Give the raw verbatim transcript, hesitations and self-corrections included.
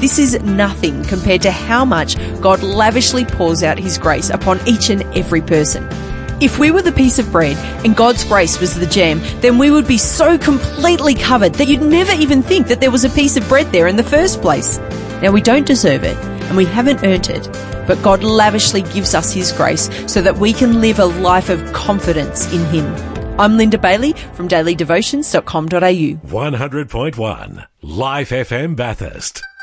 This is nothing compared to how much God lavishly pours out his grace upon each and every person. If we were the piece of bread and God's grace was the jam, then we would be so completely covered that you'd never even think that there was a piece of bread there in the first place. Now, we don't deserve it and we haven't earned it, but God lavishly gives us his grace so that we can live a life of confidence in him. I'm Linda Bailey from daily devotions dot com dot a u. one hundred point one Life F M Bathurst.